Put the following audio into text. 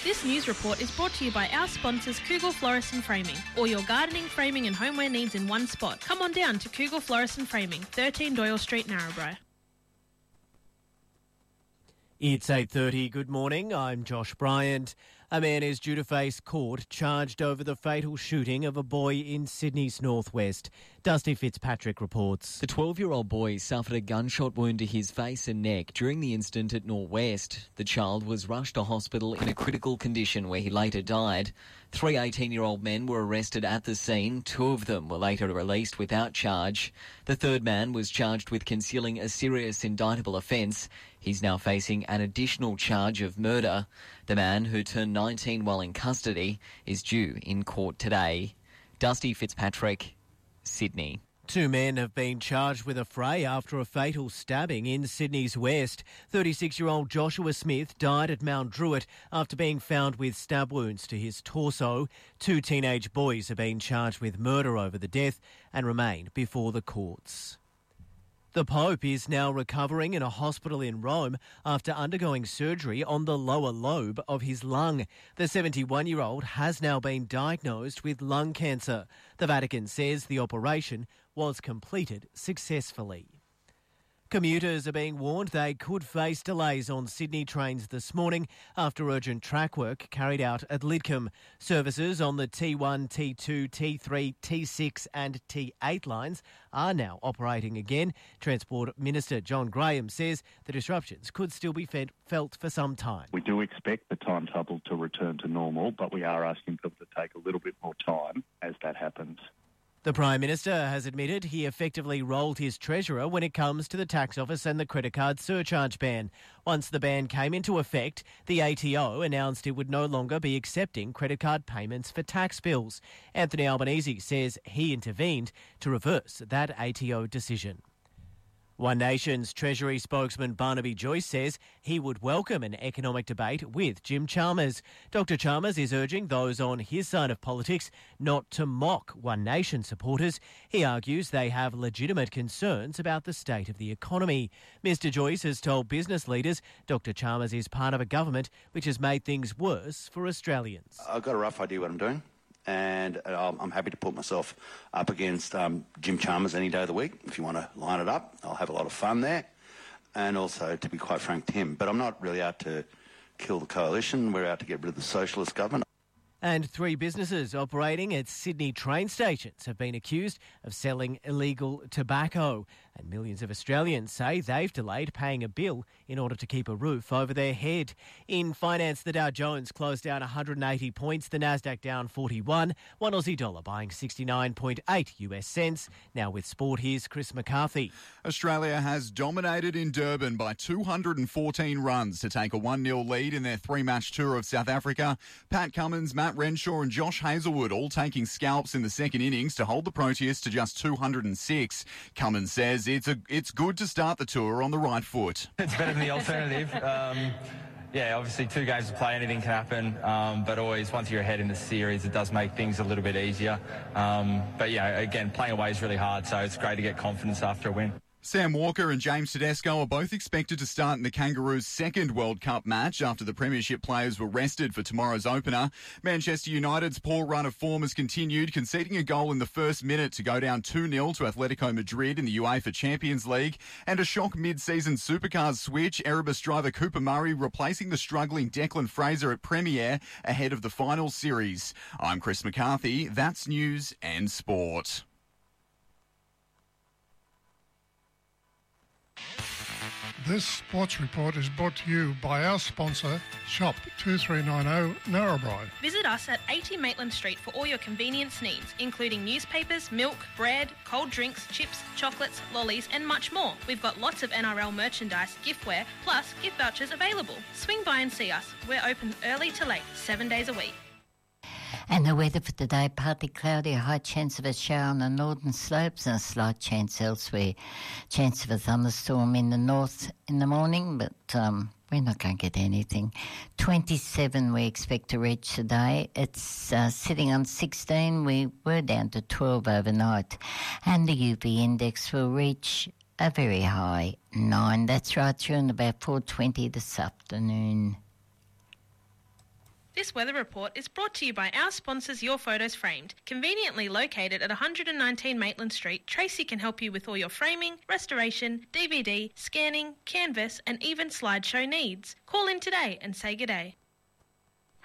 This news report is brought to you by our sponsors Kugel Florist and Framing. All your gardening, framing and homeware needs in one spot. Come on down to Kugel Florist and Framing, 13 Doyle Street, Narrabri. It's 8:30. Good morning. I'm Josh Bryant. A man is due to face court charged over the fatal shooting of a boy in Sydney's northwest. Dusty Fitzpatrick reports. The 12-year-old boy suffered a gunshot wound to his face and neck during the incident at Norwest. The child was rushed to hospital in a critical condition where he later died. 3 18-year-old men were arrested at the scene. 2 of them were later released without charge. The third man was charged with concealing a serious indictable offence. He's now facing an additional charge of murder. The man, who turned 19 while in custody, is due in court today. Dusty Fitzpatrick, Sydney. 2 men have been charged with a fray after a fatal stabbing in Sydney's west. 36-year-old Joshua Smith died at Mount Druitt after being found with stab wounds to his torso. 2 teenage boys have been charged with murder over the death and remain before the courts. The Pope is now recovering in a hospital in Rome after undergoing surgery on the lower lobe of his lung. The 71-year-old has now been diagnosed with lung cancer. The Vatican says the operation was completed successfully. Commuters are being warned they could face delays on Sydney trains this morning after urgent track work carried out at Lidcombe. Services on the T1, T2, T3, T6 and T8 lines are now operating again. Transport Minister John Graham says the disruptions could still be felt for some time. We do expect the timetable to return to normal, but we are asking people to take a little bit more time as that happens. The Prime Minister has admitted he effectively rolled his treasurer when it comes to the tax office and the credit card surcharge ban. Once the ban came into effect, the ATO announced it would no longer be accepting credit card payments for tax bills. Anthony Albanese says he intervened to reverse that ATO decision. One Nation's Treasury spokesman Barnaby Joyce says he would welcome an economic debate with Jim Chalmers. Dr Chalmers is urging those on his side of politics not to mock One Nation supporters. He argues they have legitimate concerns about the state of the economy. Mr Joyce has told business leaders Dr Chalmers is part of a government which has made things worse for Australians. I've got a rough idea what I'm doing, and I'm happy to put myself up against Jim Chalmers any day of the week. If you want to line it up, I'll have a lot of fun there. And also, to be quite frank, Tim. But I'm not really out to kill the coalition. We're out to get rid of the socialist government. And 3 businesses operating at Sydney train stations have been accused of selling illegal tobacco. And millions of Australians say they've delayed paying a bill in order to keep a roof over their head. In finance, the Dow Jones closed down 180 points, the Nasdaq down 41, one Aussie dollar buying 69.8 US cents. Now with sport, here's Chris McCarthy. Australia has dominated in Durban by 214 runs to take a 1-0 lead in their 3-match tour of South Africa. Pat Cummins, Matt Renshaw and Josh Hazelwood all taking scalps in the second innings to hold the Proteas to just 206. Cummins says it's good to start the tour on the right foot. It's better than the alternative. Yeah, obviously 2 games to play, anything can happen, but always once you're ahead in the series, it does make things a little bit easier. But yeah, again, playing away is really hard, so it's great to get confidence after a win. Sam Walker and James Tedesco are both expected to start in the Kangaroos' second World Cup match after the Premiership players were rested for tomorrow's opener. Manchester United's poor run of form has continued, conceding a goal in the first minute to go down 2-0 to Atletico Madrid in the UEFA Champions League. And a shock mid-season supercars switch, Erebus driver Cooper Murray replacing the struggling Declan Fraser at Premiere ahead of the final series. I'm Chris McCarthy. That's news and sport. This sports report is brought to you by our sponsor, Shop 2390 Narrabri. Visit us at 80 Maitland Street for all your convenience needs, including newspapers, milk, bread, cold drinks, chips, chocolates, lollies and much more. We've got lots of NRL merchandise, giftware, plus gift vouchers available. Swing by and see us. We're open early to late, 7 days a week. And the weather for today, partly cloudy, a high chance of a shower on the northern slopes and a slight chance elsewhere. Chance of a thunderstorm in the north in the morning, but we're not going to get anything. 27 we expect to reach today. It's sitting on 16. We were down to 12 overnight. And the UV index will reach a very high 9. That's right through in about 4:20 this afternoon. This weather report is brought to you by our sponsors Your Photos Framed. Conveniently located at 119 Maitland Street, Tracy can help you with all your framing, restoration, DVD, scanning, canvas and even slideshow needs. Call in today and say good day.